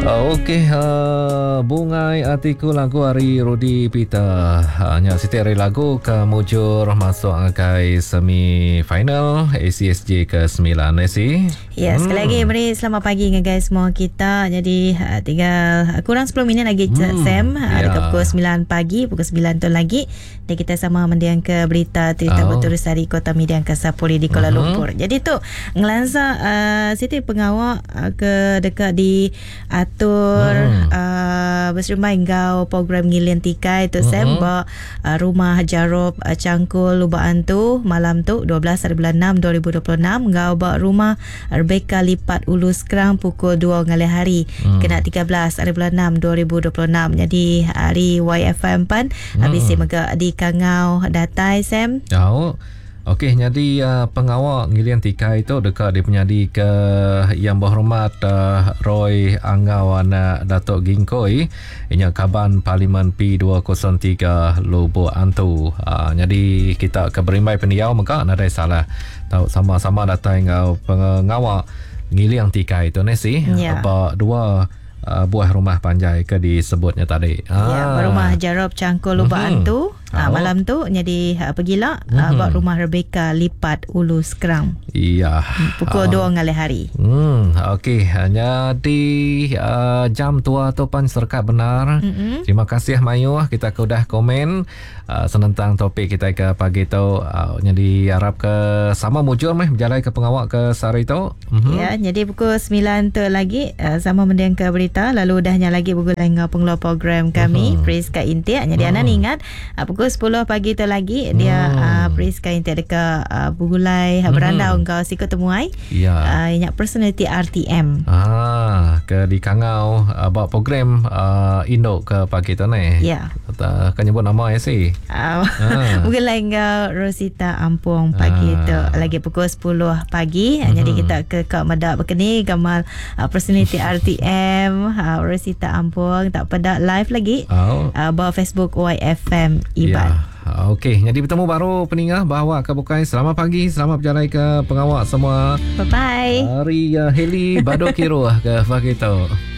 Okey, bungai artikel lagu hari Rudi Peter. Hanya setiap lagu ke mujur masuk ke semi-final ACSJ ke-9 si. Ya, sekali lagi beri selamat pagi dengan guys semua kita. Jadi tinggal kurang 10 minit lagi Sam. Dekat pukul 9 pagi, pukul 9 tu lagi. Dan kita sama mendiang ke berita berturus dari Kota Medan Kasapoli di Kuala Lumpur. Jadi tu ngelansa Siti pengawal ke dekat di atur berserumai ngau program ngilian tikai tu Sam rumah Jarob Cangkul Lubaan tu malam tu 12 hari bulan 6 2026 ngau bak rumah Rebecca Lipat Ulus Kerang pukul 2 ngalih hari kena 13 hari bulan 6 2026. Jadi hari YFM pan habis mega di Kangau Datai Sam. Okey, jadi pengawal ngilian tikai itu dekat dia punya di ke Yang Berhormat Roy Angau anak Datuk Ginkoi inya Kaban Parlimen P203 Lubuk Antu. Jadi kita ke berimbai pendiau maka ada salah tahu sama-sama datang pengawal ngilian tikai itu nasi apa dua buah rumah panjai ke disebutnya tadi. Rumah Jarob Cangkul Lubaan tu malam tu jadi pergilah buat rumah Rebecca Lipat Ulus Kerang. Iya. Pukul 2 ngalih hari. Okey, jadi jam tua tu pan serkat benar. Terima kasih Mayu, kita sudah komen senentang topik kita ke pagi tu. Jadi harap ke sama mujur berjalan ke pengawal ke sari tu. Ya, jadi pukul 9 tu lagi sama mendiang ke berita lalu dahnya lagi bergulang pengeluar program kami Priska Intiak. Jadi anda ingat pukul 10 pagi tu lagi dia Priska Intiak dekat Bugulai berandau kau sikut temuai. Ya. Ingat personality RTM. Ke di Kangau buat program Indo ke pagi tu ni. Ya. Kan nyebut nama ya si. Bugulai kau Rosita Ampung pagi tu lagi pukul 10 pagi. Jadi kita ke Kak Medak berkeni gamal personality RTM Rosita Ampung tak pada live lagi bawa Facebook YFM Iban. Okey, jadi bertemu baru peningah bahawa ke bukai. Selamat pagi, selamat berjalan ke pengawal semua. Bye bye. Hari Heli Badokiro ke pagi tu.